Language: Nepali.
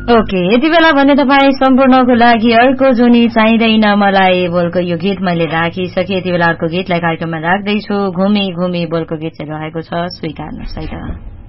ओके, यति बेला भने तपाईँ सम्पूर्णको लागि अर्को जुनी चाहिँदैन मलाई बोलको यो गीत मैले राखिसके। यति बेला अर्को गीतलाई कार्यक्रममा राख्दैछु। घुमी घुमी बोलको गीत चाहिँ रहेको छ, स्वीकार्नुहोस् है त।